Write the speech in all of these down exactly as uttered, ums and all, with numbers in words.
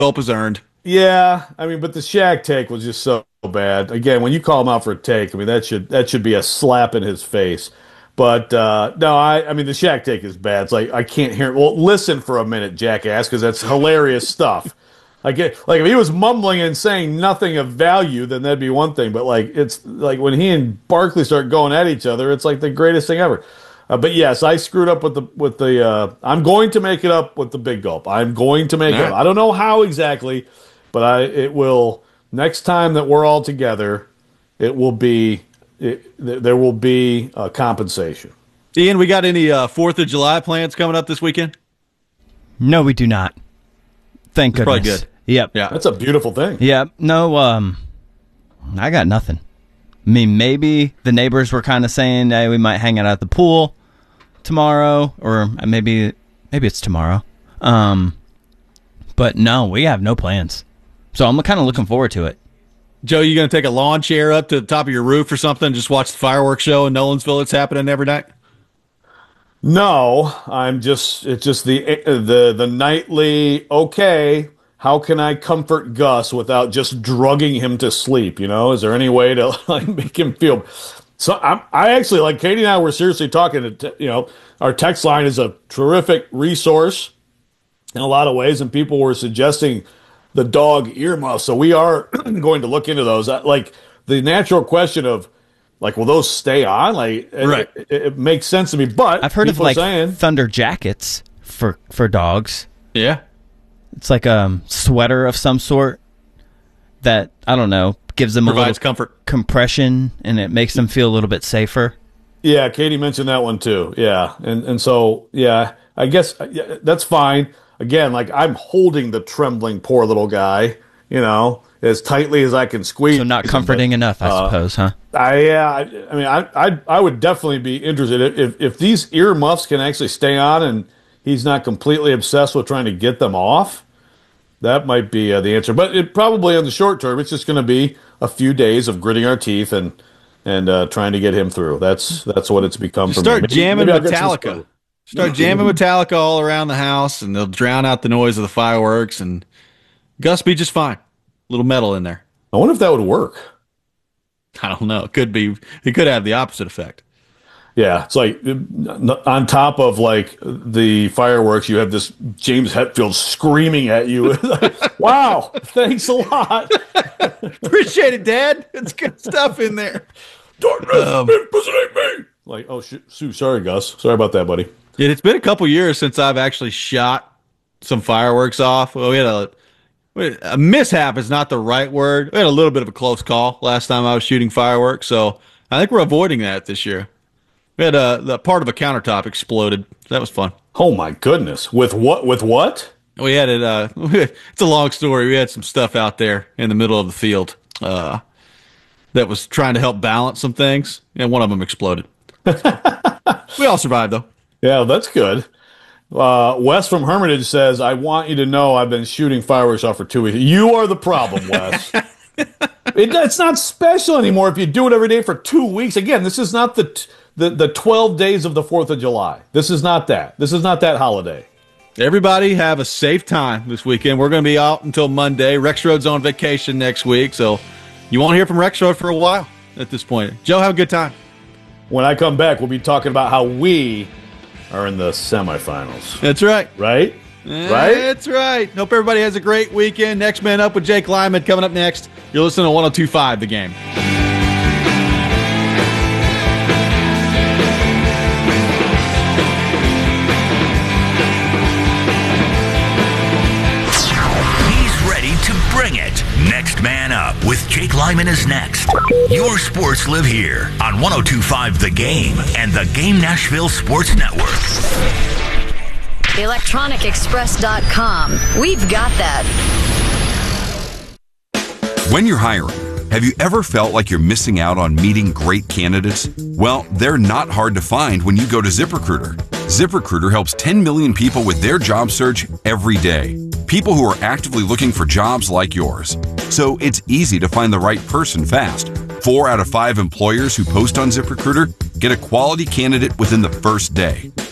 gulp is earned. Yeah, I mean, but the Shaq take was just so bad. Again, when you call him out for a take, I mean that should that should be a slap in his face. But uh, no, I I mean the Shaq take is bad. It's like I can't hear. Well, listen for a minute, jackass, because that's hilarious stuff. Like it, like if he was mumbling and saying nothing of value, then that'd be one thing. But like it's like when he and Barkley start going at each other, it's like the greatest thing ever. Uh, but yes, I screwed up with the with the. Uh, I'm going to make it up with the big gulp. I'm going to make All it right. up. I don't know how exactly. But I, it will next time that we're all together, it will be, it, there will be a compensation. Ian, we got any uh, Fourth of July plans coming up this weekend? No, we do not. Thank That's goodness. probably good. Yep. Yeah. That's a beautiful thing. Yep. No, um, I got nothing. I mean, maybe the neighbors were kind of saying, hey, we might hang out at the pool tomorrow, or maybe maybe it's tomorrow. Um, but no, we have no plans. So I'm kind of looking forward to it. Joe, you going to take a lawn chair up to the top of your roof or something? Just watch the fireworks show in Nolensville that's happening every night? No, I'm just, it's just the, the, the nightly, okay, how can I comfort Gus without just drugging him to sleep? You know, is there any way to like make him feel? So I'm, I actually, like Katie and I were seriously talking to, you know, our text line is a terrific resource in a lot of ways, and people were suggesting the dog earmuffs. So we are going to look into those. Like the natural question of, like, will those stay on? Like, right. it, it, it makes sense to me. But I've heard of like saying, thunder jackets for for dogs. Yeah. It's like a sweater of some sort that, I don't know, gives them Provides a little comfort. compression, and it makes them feel a little bit safer. Yeah, Katie mentioned that one too. Yeah, and and so yeah, I guess yeah, that's fine. Again, like I'm holding the trembling poor little guy, you know, as tightly as I can squeeze. So not comforting but, enough, I uh, suppose, huh? I yeah, I, I mean, I, I I would definitely be interested if if these earmuffs can actually stay on and he's not completely obsessed with trying to get them off. That might be uh, the answer, but it probably in the short term, it's just going to be a few days of gritting our teeth and and uh, trying to get him through. That's that's what it's become. Just for start me. Maybe, jamming maybe I'll get some Metallica. spell. Start jamming Metallica all around the house, and they'll drown out the noise of the fireworks, and Gus be just fine. Little metal in there. I wonder if that would work. I don't know. It could be. It could have the opposite effect. Yeah, it's like on top of like the fireworks, you have this James Hetfield screaming at you. Wow, thanks a lot. Appreciate it, Dad. It's good stuff in there. Darkness Um, impersonate me. Like, oh, shoot, Sue, sorry, Gus. Sorry about that, buddy. Yeah, it's been a couple years since I've actually shot some fireworks off. Well, we had a a mishap is not the right word. We had a little bit of a close call last time I was shooting fireworks, so I think we're avoiding that this year. We had a the part of a countertop exploded. That was fun. Oh my goodness! With what? With what? We had it. Uh, it's a long story. We had some stuff out there in the middle of the field uh, that was trying to help balance some things, and one of them exploded. We all survived, though. Yeah, that's good. Uh, Wes from Hermitage says, "I want you to know I've been shooting fireworks off for two weeks. You are the problem, Wes. it, it's not special anymore if you do it every day for two weeks. Again, this is not the." T- The, the twelve days of the fourth of July. This is not that. This is not that holiday. Everybody have a safe time this weekend. We're going to be out until Monday. Rex Road's on vacation next week, so you won't hear from Rex Road for a while at this point. Joe, have a good time. When I come back, we'll be talking about how we are in the semifinals. That's right. Right? Right? That's right. Hope everybody has a great weekend. Next Man Up with Jake Lyman coming up next. You're listening to one oh two point five The Game. Bring it. Next Man Up with Jake Lyman is next. Your sports live here on one oh two point five The Game and the Game Nashville Sports Network. electronic express dot com. We've got that. When you're hiring, have you ever felt like you're missing out on meeting great candidates? Well, they're not hard to find when you go to ZipRecruiter. ZipRecruiter helps ten million people with their job search every day. People who are actively looking for jobs like yours. So it's easy to find the right person fast. Four out of five employers who post on ZipRecruiter get a quality candidate within the first day.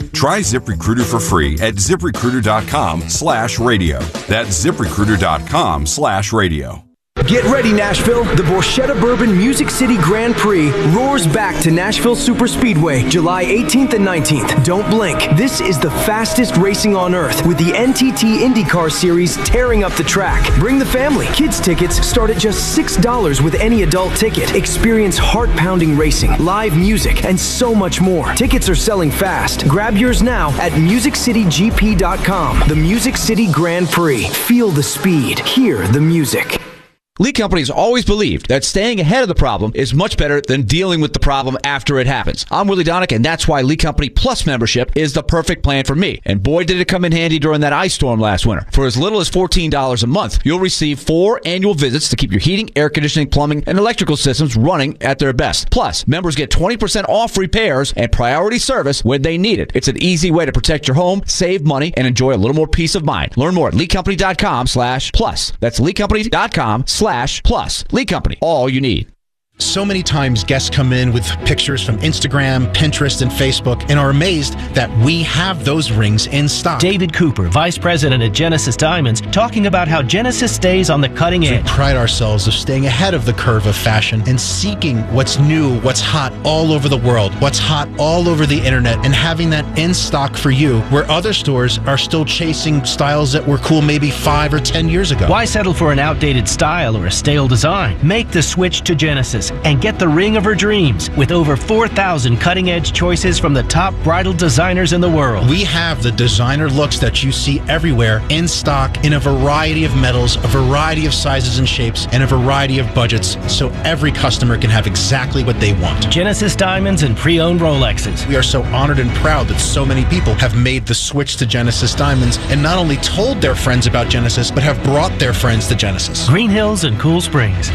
Try ZipRecruiter for free at ZipRecruiter.com slash radio. That's ZipRecruiter.com slash radio. Get ready, Nashville. The Borchetta Bourbon Music City Grand Prix roars back to Nashville Superspeedway July eighteenth and nineteenth. Don't blink. This is the fastest racing on earth with the N T T IndyCar Series tearing up the track. Bring the family. Kids tickets start at just six dollars with any adult ticket. Experience heart-pounding racing, live music, and so much more. Tickets are selling fast. Grab yours now at music city g p dot com. The Music City Grand Prix. Feel the speed. Hear the music. Lee Company has always believed that staying ahead of the problem is much better than dealing with the problem after it happens. I'm Willie Donick, and that's why Lee Company Plus membership is the perfect plan for me. And boy, did it come in handy during that ice storm last winter. For as little as fourteen dollars a month, you'll receive four annual visits to keep your heating, air conditioning, plumbing, and electrical systems running at their best. Plus, members get twenty percent off repairs and priority service when they need it. It's an easy way to protect your home, save money, and enjoy a little more peace of mind. Learn more at leecompany.com slash plus. That's leecompany.com slash plus. Lee Company, all you need. So many times guests come in with pictures from Instagram, Pinterest, and Facebook and are amazed that we have those rings in stock. David Cooper, Vice President at Genesis Diamonds, talking about how Genesis stays on the cutting edge. We pride ourselves of staying ahead of the curve of fashion and seeking what's new, what's hot all over the world, what's hot all over the internet, and having that in stock for you, where other stores are still chasing styles that were cool maybe five or ten years ago. Why settle for an outdated style or a stale design? Make the switch to Genesis and get the ring of her dreams with over four thousand cutting-edge choices from the top bridal designers in the world. We have the designer looks that you see everywhere in stock in a variety of metals, a variety of sizes and shapes, and a variety of budgets, so every customer can have exactly what they want. Genesis Diamonds and pre-owned Rolexes. We are so honored and proud that so many people have made the switch to Genesis Diamonds and not only told their friends about Genesis, but have brought their friends to Genesis. Green Hills and Cool Springs.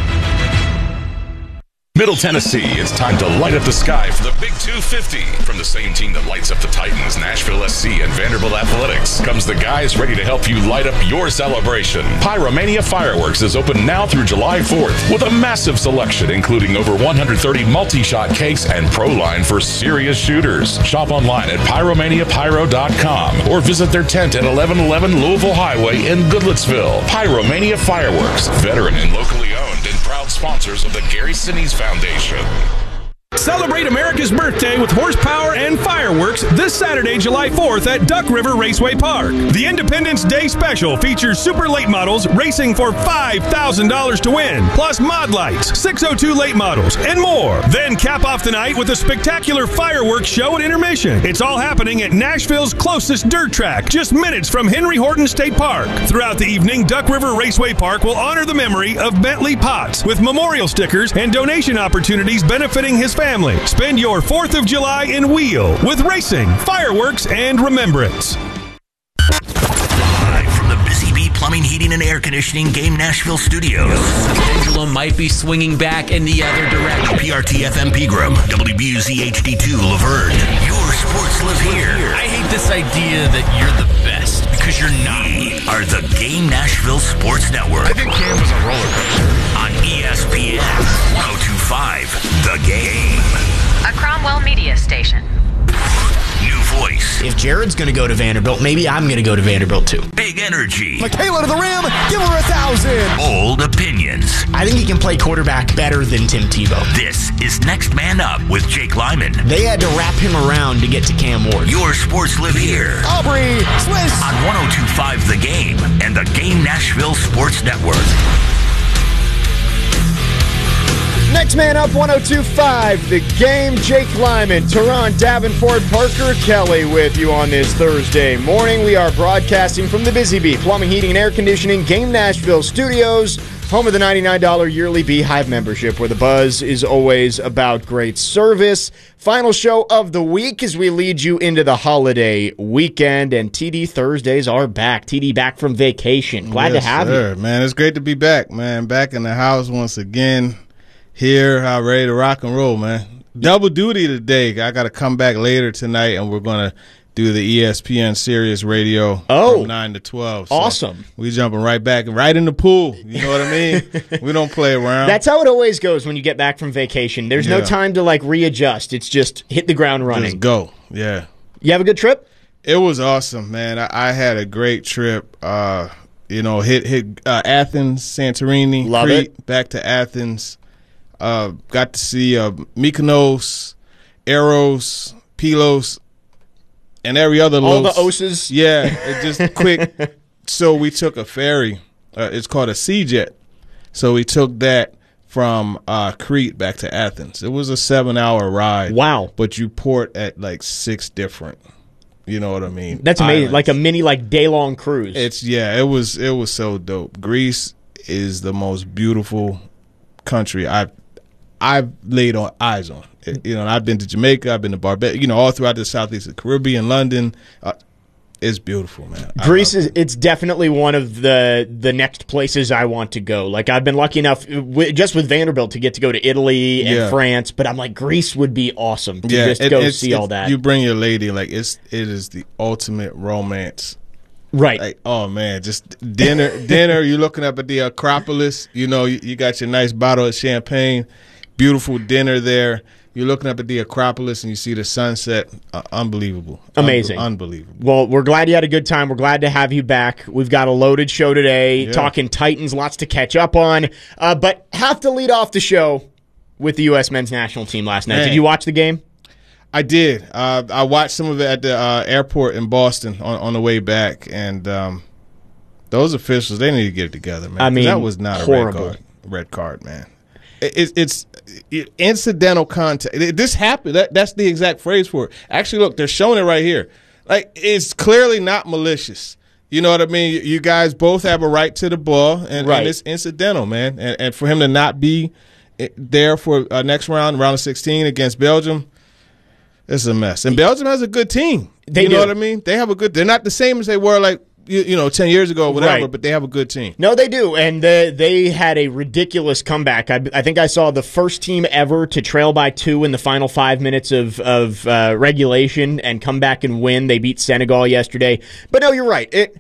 Middle Tennessee, it's time to light up the sky for the Big two fifty. From the same team that lights up the Titans, Nashville S C, and Vanderbilt Athletics, comes the guys ready to help you light up your celebration. Pyromania Fireworks is open now through July fourth with a massive selection, including over one hundred thirty multi-shot cakes and Pro Line for serious shooters. Shop online at pyromania pyro dot com or visit their tent at eleven eleven Louisville Highway in Goodlettsville. Pyromania Fireworks, veteran and locally owned and proud sponsors of the Gary Sinise Foundation. Celebrate America's birthday with horsepower and fireworks this Saturday, July fourth at Duck River Raceway Park. The Independence Day Special features super late models racing for five thousand dollars to win, plus mod lights, six oh two late models, and more. Then cap off the night with a spectacular fireworks show at intermission. It's all happening at Nashville's closest dirt track, just minutes from Henry Horton State Park. Throughout the evening, Duck River Raceway Park will honor the memory of Bentley Potts with memorial stickers and donation opportunities benefiting his family. Spend your fourth of July in Wheel with racing, fireworks, and remembrance. Live from the Busy Bee Plumbing, Heating, and Air Conditioning Game Nashville Studios. Pendulum might be swinging back in the other direction. P R T F M Pegram, W B U Z H D two Laverne. Your sports live here. I hate this idea that you're the best because you're not. We are the Game Nashville Sports Network. I think Cam was a roller coaster. On E S P N one oh two point five, The Game. A Cromwell media station. New voice. If Jared's going to go to Vanderbilt, maybe I'm going to go to Vanderbilt too. Big energy. Michaela to the rim. Give her a thousand. Bold opinions. I think he can play quarterback better than Tim Tebow. This is Next Man Up with Jake Lyman. They had to wrap him around to get to Cam Ward. Your sports live here. Aubrey Swiss. On one oh two point five The Game and the Game Nashville Sports Network. Next Man Up, one oh two point five The Game. Jake Lyman, Teron Davenport, Parker Kelly with you on this Thursday morning. We are broadcasting from the Busy Bee Plumbing, Heating, and Air Conditioning Game Nashville Studios, home of the ninety-nine dollars yearly Beehive membership, where the buzz is always about great service. Final show of the week as we lead you into the holiday weekend, and T D Thursdays are back. T D back from vacation. Glad yes, to have sir. you. Man, it's great to be back, man. Back in the house once again. Here, I'm ready to rock and roll, man. Double duty today. I got to come back later tonight, and we're going to do the E S P N Sirius Radio oh, from nine to twelve. So awesome. We jumping right back, right in the pool. You know what I mean? We don't play around. That's how it always goes when you get back from vacation. There's yeah. no time to, like, readjust. It's just hit the ground running. Just go, yeah. You have a good trip? It was awesome, man. I, I had a great trip. Uh, you know, hit hit uh, Athens, Santorini, Love Crete, it. back to Athens. Uh, got to see uh, Mykonos, Eros, Pylos, and every other All los. the oses. Yeah, it just quick. So we took a ferry. Uh, it's called a Sea Jet. So we took that from uh, Crete back to Athens. It was a seven-hour ride. Wow. But you port at like six different, you know what I mean? That's amazing. islands. Like a mini, like day-long cruise. It's, yeah, it was it was so dope. Greece is the most beautiful country I've, I've laid on, eyes on. It, you know, I've been to Jamaica, I've been to Barbados, you know, all throughout the Southeast of the Caribbean, London. Uh, It's beautiful, man. I Greece is it's definitely one of the the next places I want to go. Like I've been lucky enough w- just with Vanderbilt to get to go to Italy and Yeah. France, but I'm like Greece would be awesome to yeah, just it- go it's- see all it's- that. You bring your lady, like it's it is the ultimate romance. Right. Like, oh man, just dinner dinner, you're looking up at the Acropolis, you know, you, you got your nice bottle of champagne, beautiful dinner there. You're looking up at the Acropolis and you see the sunset. Uh, unbelievable. Amazing. Un- unbelievable. Well, we're glad you had a good time. We're glad to have you back. We've got a loaded show today, Yeah. talking Titans, lots to catch up on. Uh, but have to lead off the show with the U S men's national team last night. Man. Did you watch the game? I did. Uh, I watched some of it at the uh, airport in Boston on, on the way back, and um, those officials, they need to get it together, man. I 'Cause mean, that was not horrible. a red card. Red card, man. It, it, it's it, incidental contact. It, this happened. That, that's the exact phrase for it. Actually, look, they're showing it right here. Like, it's clearly not malicious. You know what I mean? You, you guys both have a right to the ball, and, Right. and it's incidental, man. And, and for him to not be eh, there for uh, next round, round of sixteen against Belgium, it's a mess. And Belgium has a good team. They you know do. what I mean? They have a good. They're not the same as they were like you, you know ten years ago or whatever, Right. but they have a good team. No, they do, and they, they had a ridiculous comeback. I, I think I saw the first team ever to trail by two in the final five minutes of of uh, regulation and come back and win. They beat Senegal yesterday. But no, you're right. It.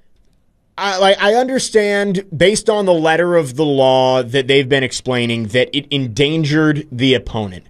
I, like, I understand, based on the letter of the law that they've been explaining, that it endangered the opponent.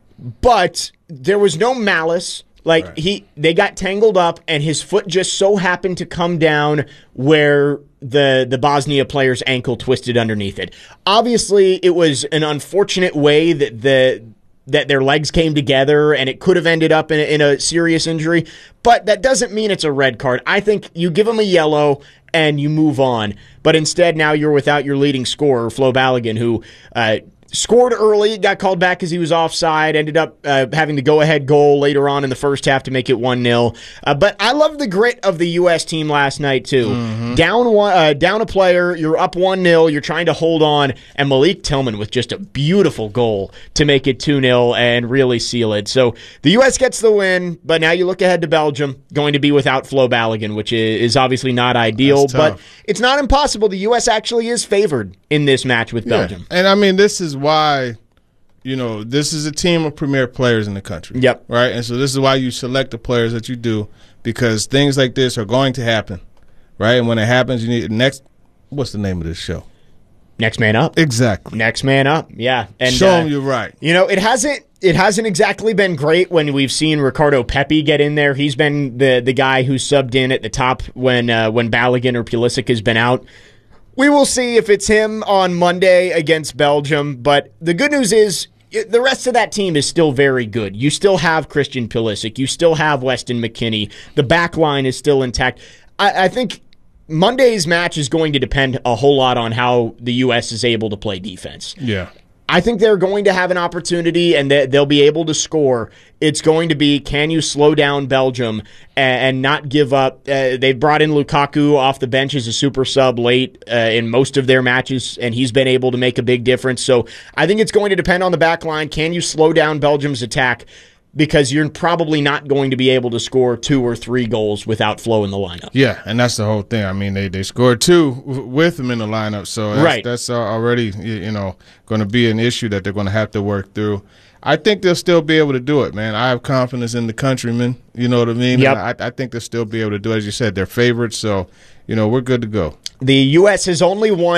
But there was no malice. Like Right. he, they got tangled up, and his foot just so happened to come down where the the Bosnia player's ankle twisted underneath it. Obviously, it was an unfortunate way that the that their legs came together, and it could have ended up in a, in a serious injury. But that doesn't mean it's a red card. I think you give him a yellow and you move on. But instead, now you're without your leading scorer, Flo Balogun, who uh, scored early, got called back because he was offside, ended up uh, having the go-ahead goal later on in the first half to make it one nil. Uh, but I love the grit of the U S team last night, too. Mm-hmm. Down one, uh, down a player, you're up one nil, you're trying to hold on, and Malik Tillman with just a beautiful goal to make it two nil and really seal it. So the U S gets the win, but now you look ahead to Belgium, going to be without Flo Balogun, which is, is obviously not ideal, That's but tough. it's not impossible. The U S actually is favored in this match with Yeah. Belgium. And I mean, this is why, you know, this is a team of premier players in the country. Yep. Right? And so this is why you select the players that you do, because things like this are going to happen. Right? And when it happens, you need next. What's the name of this show? Next man up. Exactly. Next man up. Yeah. And Show uh, them you're right. You know, it hasn't it hasn't exactly been great when we've seen Ricardo Pepi get in there. He's been the the guy who subbed in at the top when uh, when Balogun or Pulisic has been out. We will see if it's him on Monday against Belgium, but the good news is i- the rest of that team is still very good. You still have Christian Pulisic. You still have Weston McKennie. The back line is still intact. I, I think Monday's match is going to depend a whole lot on how the U S is able to play defense. Yeah. I think they're going to have an opportunity and that they'll be able to score. It's going to be, can you slow down Belgium and, and not give up? Uh, they've brought in Lukaku off the bench as a super sub late uh, in most of their matches, and he's been able to make a big difference. So I think it's going to depend on the back line. Can you slow down Belgium's attack? Because you're probably not going to be able to score two or three goals without Flo in the lineup. Yeah, and that's the whole thing. I mean, they, they scored two w- with him in the lineup, so that's, Right. that's uh, already you you know going to be an issue that they're going to have to work through. I think they'll still be able to do it, man. I have confidence in the countrymen. You know what I mean? Yep. And I, I think they'll still be able to do it. As you said, they're favorites, so you know we're good to go. The U S has only won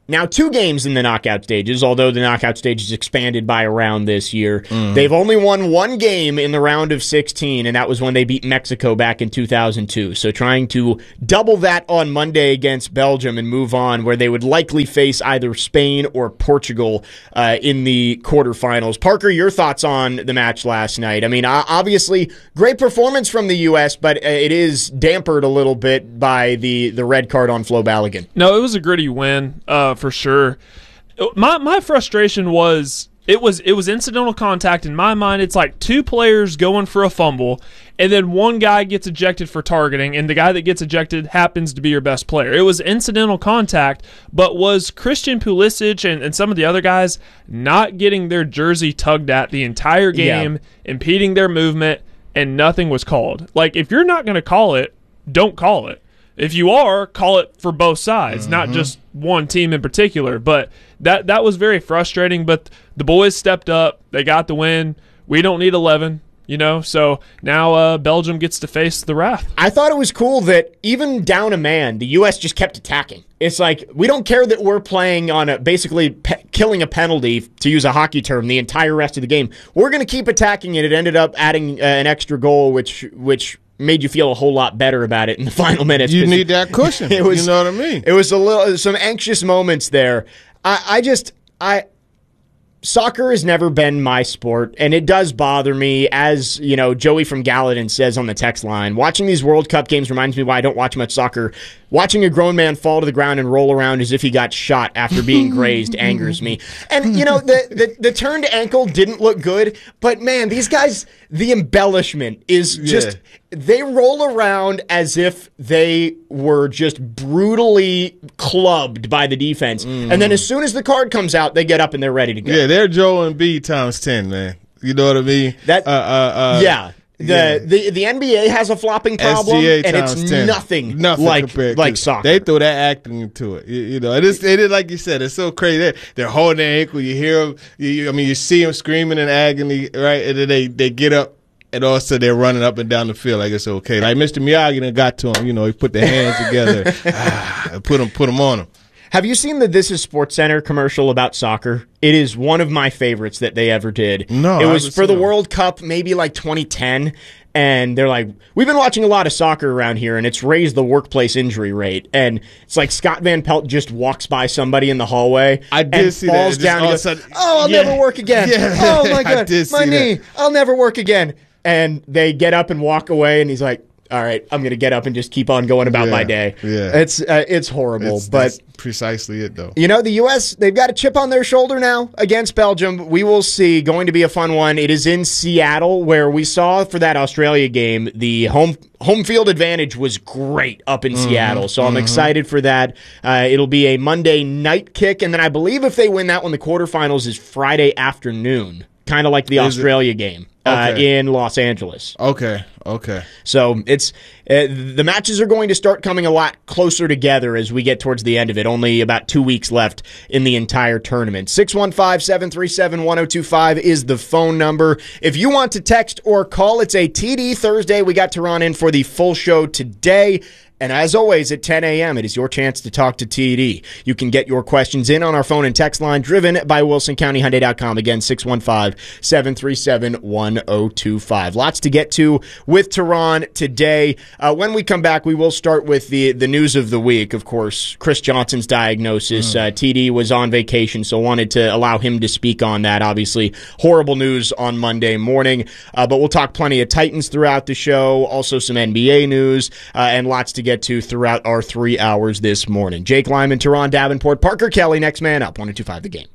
now two games in the knockout stages, although the knockout stage is expanded by a round this year. Mm. They've only won one game in the round of sixteen, and that was when they beat Mexico back in two thousand two. So trying to double that on Monday against Belgium and move on, where they would likely face either Spain or Portugal uh, in the quarterfinals. Parker, your thoughts on the match last night? I mean, obviously, great performance from the U S, but it is dampered a little bit by the, the red card on Flo Balogun. No, it was a gritty win. Uh, for sure. My my frustration was it was it was incidental contact. In my mind, it's like two players going for a fumble, and then one guy gets ejected for targeting, and the guy that gets ejected happens to be your best player. It was incidental contact, but was Christian Pulisic and, and some of the other guys not getting their jersey tugged at the entire game, yeah. impeding their movement, and nothing was called? Like, if you're not going to call it, don't call it. If you are, call it for both sides, mm-hmm. not just one team in particular. But that that was very frustrating. But the boys stepped up. They got the win. We don't need eleven, you know. So now uh, Belgium gets to face the wrath. I thought it was cool that even down a man, the U S just kept attacking. It's like, we don't care that we're playing on a, basically pe- killing a penalty, to use a hockey term, the entire rest of the game. We're going to keep attacking it. It ended up adding uh, an extra goal, which which. made you feel a whole lot better about it in the final minutes. You need that cushion. It was, you know what I mean? It was a little some anxious moments there. I, I just I soccer has never been my sport, and it does bother me, as you know, Joey from Gallatin says on the text line. Watching these World Cup games reminds me why I don't watch much soccer. Watching a grown man fall to the ground and roll around as if he got shot after being grazed angers me. And, you know, the, the, the turned ankle didn't look good, but, man, these guys, the embellishment is just, yeah. they roll around as if they were just brutally clubbed by the defense. Mm. And then as soon as the card comes out, they get up and they're ready to go. Yeah, they're Joel Embiid times ten, man. You know what I mean? That, uh, uh, uh, yeah. The, yeah. the the N B A has a flopping problem, and it's ten. nothing, nothing like like to, soccer. They throw that acting into it, you, you know. It is, it is like you said, it's so crazy. They're, they're holding their ankle. You hear them. You, I mean, you see them screaming in agony, right? And then they, they get up, and also they're running up and down the field like it's okay. Like Mister Miyagi done got to him. You know, he put their hands together, ah, put them put them on him. Have you seen the This Is SportsCenter commercial about soccer? It is one of my favorites that they ever did. No, it was for the World Cup, maybe like twenty ten. And they're like, we've been watching a lot of soccer around here, and it's raised the workplace injury rate. And it's like Scott Van Pelt just walks by somebody in the hallway I did and see falls that. down and goes, sudden, oh, I'll yeah. never work again. Yeah. Oh, my God, my knee. That. I'll never work again. And they get up and walk away, and he's like, all right, I'm going to get up and just keep on going about yeah, my day. Yeah. It's uh, it's horrible. It's, but that's precisely it, though. You know, the U S, they've got a chip on their shoulder now against Belgium. We will see. Going to be a fun one. It is in Seattle, where we saw for that Australia game, the home home field advantage was great up in mm-hmm, Seattle. So I'm mm-hmm. excited for that. Uh, it'll be a Monday night kick. And then I believe if they win that one, the quarterfinals is Friday afternoon, kind of like the is Australia it? game. Uh, okay. in Los Angeles. Okay, okay. So it's uh, the matches are going to start coming a lot closer together as we get towards the end of it. Only about two weeks left in the entire tournament. six one five, seven three seven, one oh two five is the phone number. If you want to text or call, it's a T D Thursday. We got Tehran in for the full show today. And as always, at ten a.m., it is your chance to talk to T D. You can get your questions in on our phone and text line, driven by Wilson County Hyundai dot com. Again, six one five, seven three seven, one oh two five. Lots to get to with Tehran today. Uh, when we come back, we will start with the, the news of the week. Of course, Chris Johnson's diagnosis. Mm. Uh, T D was on vacation, so wanted to allow him to speak on that. Obviously, horrible news on Monday morning. Uh, but we'll talk plenty of Titans throughout the show, also some N B A news, uh, and lots to get to throughout our three hours this morning. Jake Lyman, Tehran Davenport, Parker Kelly, next man up, one oh two five The Game.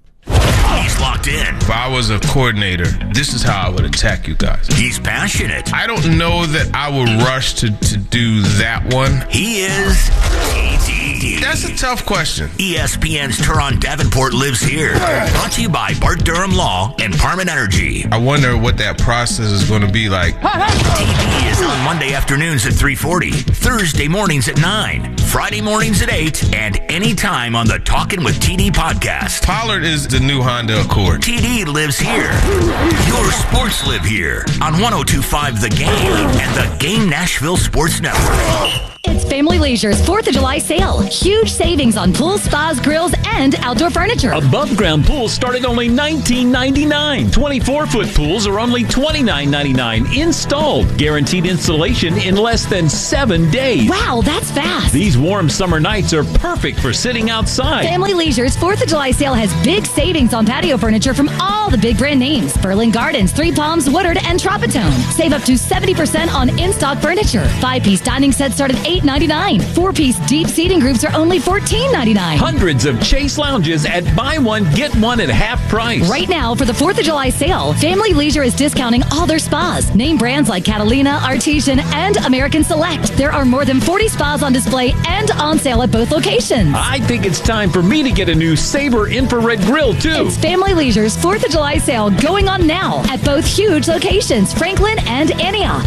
He's locked in. If I was a coordinator, this is how I would attack you guys. He's passionate. I don't know that I would rush to, to do that one. He is T D. That's a tough question. E S P N's Tehran Davenport lives here. Brought to you by Bart Durham Law and Parman Energy. I wonder what that process is going to be like. T D is on Monday afternoons at three forty, Thursday mornings at nine, Friday mornings at eight and anytime on the Talkin' with T D podcast. Pollard is the new Honda Accord. T D lives here. Your sports live here on one oh two point five The Game and the Game Nashville Sports Network. It's Family Leisure's fourth of July sale. Huge savings on pools, spas, grills, and outdoor furniture. Above ground pools start at only nineteen ninety-nine. twenty-four foot pools are only twenty-nine ninety-nine. Installed. Guaranteed installation in less than seven days. Wow, that's fast. These warm summer nights are perfect for sitting outside. Family Leisure's fourth of July sale has big savings on patio furniture from all the big brand names. Berlin Gardens, Three Palms, Woodard, and Tropitone. Save up to seventy percent on in-stock furniture. Five-piece dining sets start at eight ninety-nine. Four-piece deep seating groups are only fourteen ninety-nine. Hundreds of Chase lounges at buy one, get one at half price. Right now, for the fourth of July sale, Family Leisure is discounting all their spas. Name brands like Catalina, Artesian, and American Select. There are more than forty spas on display and on sale at both locations. I think it's time for me to get a new Sabre infrared grill, too. It's Family Leisure's fourth of July sale going on now at both huge locations, Franklin and Antioch.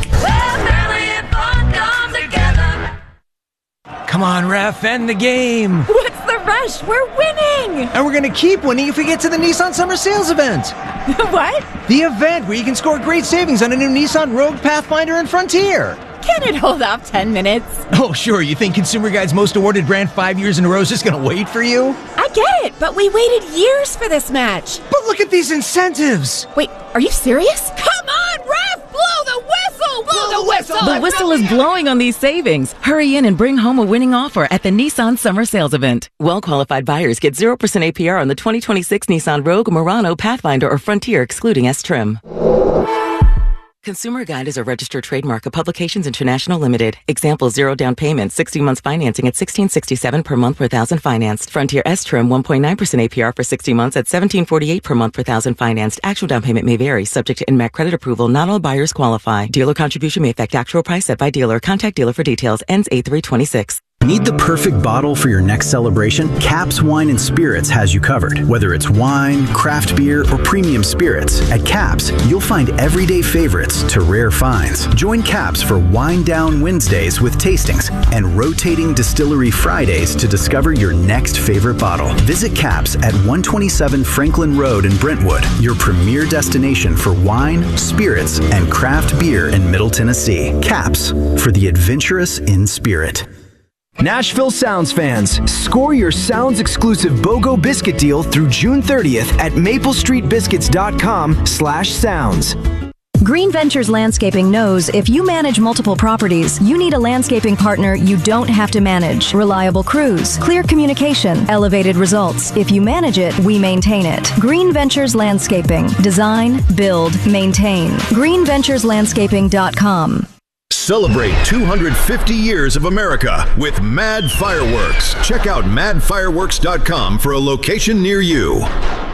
Come on, ref, end the game. What's the rush? We're winning. And we're going to keep winning if we get to the Nissan Summer Sales event. What? The event where you can score great savings on a new Nissan Rogue, Pathfinder, and Frontier. Can it hold off ten minutes? Oh, sure. You think Consumer Guide's most awarded brand five years in a row is just going to wait for you? I get it, but we waited years for this match. But look at these incentives. Wait, are you serious? Come on, ref! Blow the whistle! Blow, Blow the whistle! The whistle is blowing on these savings. Hurry in and bring home a winning offer at the Nissan Summer Sales Event. Well-qualified buyers get zero percent A P R on the twenty twenty-six Nissan Rogue, Murano, Pathfinder, or Frontier, excluding S-Trim. Consumer Guide is a registered trademark of Publications International Limited. Example, zero down payment, sixty months financing at sixteen sixty-seven per month per thousand financed. Frontier S-Trim, one point nine percent A P R for sixty months at seventeen forty-eight per month per thousand financed. Actual down payment may vary, subject to N M A C credit approval. Not all buyers qualify. Dealer contribution may affect actual price set by dealer. Contact dealer for details. Ends eight three twenty-six. Need the perfect bottle for your next celebration? Caps Wine and Spirits has you covered. Whether it's wine, craft beer, or premium spirits, at Caps, you'll find everyday favorites to rare finds. Join Caps for Wine Down Wednesdays with tastings and rotating distillery Fridays to discover your next favorite bottle. Visit Caps at one twenty-seven Franklin Road in Brentwood, your premier destination for wine, spirits, and craft beer in Middle Tennessee. Caps, for the adventurous in spirit. Nashville Sounds fans, score your Sounds exclusive BOGO biscuit deal through June thirtieth at maple street biscuits dot com slash sounds. Green Ventures Landscaping knows if you manage multiple properties, you need a landscaping partner you don't have to manage. Reliable crews, clear communication, elevated results. If you manage it, we maintain it. Green Ventures Landscaping. Design, build, maintain. green ventures landscaping dot com. Celebrate two hundred fifty years of America with Mad Fireworks. Check out mad fireworks dot com for a location near you.